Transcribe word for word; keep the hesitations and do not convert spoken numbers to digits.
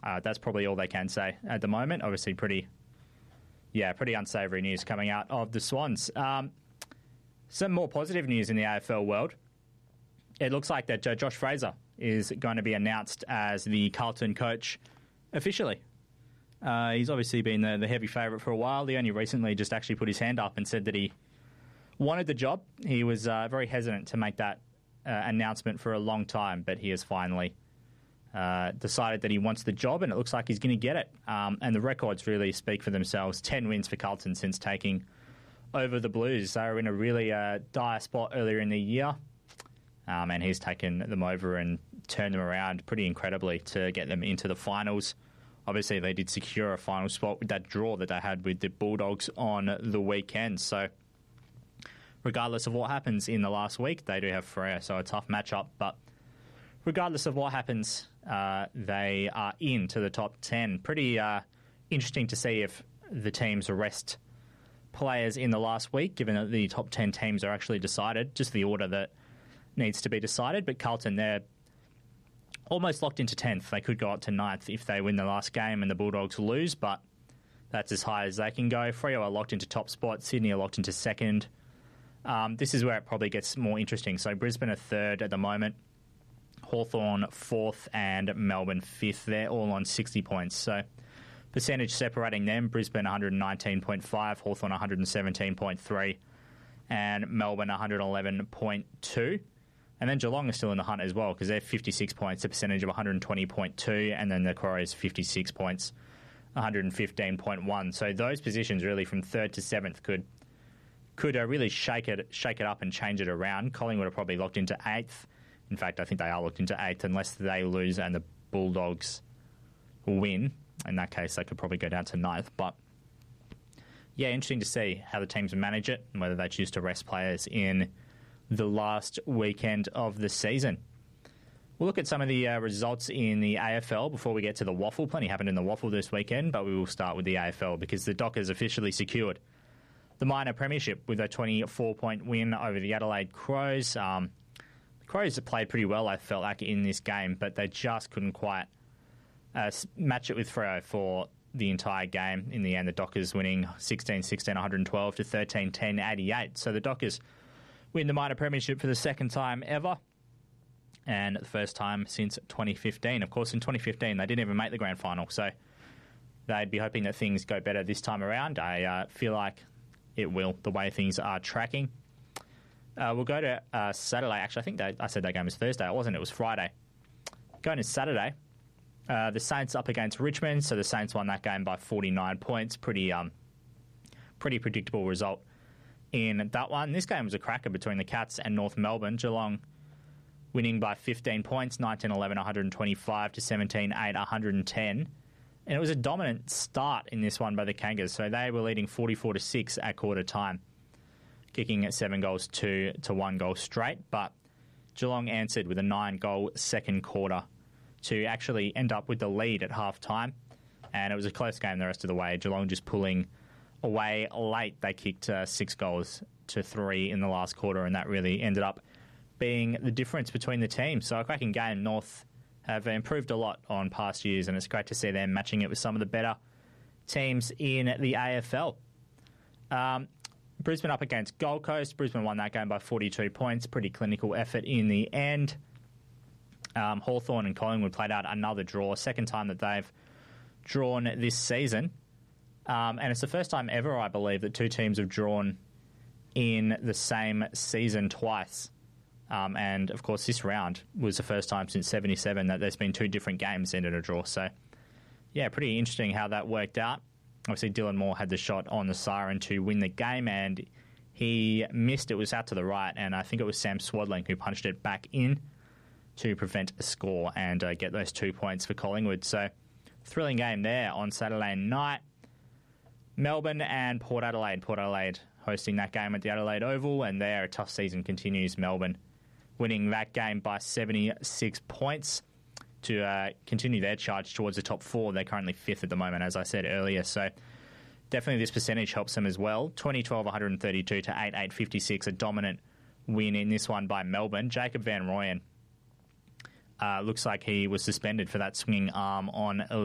Uh, that's probably all they can say at the moment. Obviously, pretty, yeah, pretty unsavoury news coming out of the Swans. Um, some more positive news in the A F L world. It looks like that uh, Josh Fraser is going to be announced as the Carlton coach officially. Uh, he's obviously been the, the heavy favourite for a while. He only recently just actually put his hand up and said that he wanted the job. He was uh, very hesitant to make that uh, announcement for a long time, but he has finally uh, decided that he wants the job, and it looks like he's going to get it. Um, and the records really speak for themselves. Ten wins for Carlton since taking over the Blues. They were in a really uh, dire spot earlier in the year. Um, and he's taken them over and turned them around pretty incredibly to get them into the finals. Obviously, they did secure a final spot with that draw that they had with the Bulldogs on the weekend. So, regardless of what happens in the last week, they do have Freo, so a tough matchup. But regardless of what happens, uh, they are into the top ten. Pretty uh, interesting to see if the teams rest players in the last week, given that the top ten teams are actually decided, just the order that needs to be decided. But Carlton, they're almost locked into tenth. They could go up to ninth if they win the last game and the Bulldogs lose, but that's as high as they can go. Freo are locked into top spot. Sydney are locked into second. Um, this is where it probably gets more interesting. So Brisbane are third at the moment, Hawthorn fourth, and Melbourne fifth. They're all on sixty points. So percentage separating them, Brisbane one hundred nineteen point five, Hawthorn one hundred seventeen point three, and Melbourne one hundred eleven point two. And then Geelong is still in the hunt as well because they're fifty-six points, a percentage of one hundred twenty point two, and then the Crows fifty-six points, one hundred fifteen point one. So those positions really from third to seventh could could uh, really shake it shake it up and change it around. Collingwood are probably locked into eighth. In fact, I think they are locked into eighth unless they lose and the Bulldogs win. In that case, they could probably go down to ninth. But yeah, interesting to see how the teams manage it and whether they choose to rest players in the last weekend of the season. We'll look at some of the uh, results in the A F L before we get to the waffle. Plenty happened in the waffle this weekend, but we will start with the A F L because the Dockers officially secured the minor premiership with a twenty-four point win over the Adelaide Crows. Um, the Crows have played pretty well, I felt like, in this game, but they just couldn't quite uh, match it with Freo for the entire game. In the end, the Dockers winning sixteen sixteen, one hundred twelve to thirteen ten, eighty-eight. So the Dockers win the minor premiership for the second time ever, and the first time since twenty fifteen. Of course, in twenty fifteen, they didn't even make the grand final, so they'd be hoping that things go better this time around. I uh, feel like it will, the way things are tracking. Uh, we'll go to uh, Saturday. Actually, I think that, I said that game was Thursday. It wasn't. It was Friday. Going to Saturday, uh, the Saints up against Richmond, so the Saints won that game by forty-nine points. Pretty, um, pretty predictable result in that one. This game was a cracker between the Cats and North Melbourne. Geelong winning by fifteen points, nineteen eleven, one hundred twenty-five to seventeen eight, one hundred ten. And it was a dominant start in this one by the Kangas. So they were leading forty-four to six at quarter time, kicking at seven goals to, to one goal straight. But Geelong answered with a nine-goal second quarter to actually end up with the lead at half time. And it was a close game the rest of the way. Geelong just pulling away late. They kicked uh, six goals to three in the last quarter, and that really ended up being the difference between the teams. So a cracking game. North have improved a lot on past years, and it's great to see them matching it with some of the better teams in the A F L. Um, Brisbane up against Gold Coast. Brisbane won that game by forty-two points. Pretty clinical effort in the end. Um, Hawthorn and Collingwood played out another draw, second time that they've drawn this season. Um, and it's the first time ever, I believe, that two teams have drawn in the same season twice. Um, and, of course, this round was the first time since seventy-seven that there's been two different games ended a draw. So, yeah, pretty interesting how that worked out. Obviously, Dylan Moore had the shot on the siren to win the game, and he missed. It was out to the right, and I think it was Sam Swadling who punched it back in to prevent a score and uh, get those two points for Collingwood. So, thrilling game there on Saturday night. Melbourne and Port Adelaide. Port Adelaide hosting that game at the Adelaide Oval, and their tough season continues. Melbourne winning that game by seventy-six points to uh, continue their charge towards the top four. They're currently fifth at the moment, as I said earlier, so definitely this percentage helps them as well. twenty twelve, one hundred thirty-two to eight eight fifty-six, a dominant win in this one by Melbourne. Jacob Van Rooyen uh, looks like he was suspended for that swinging arm on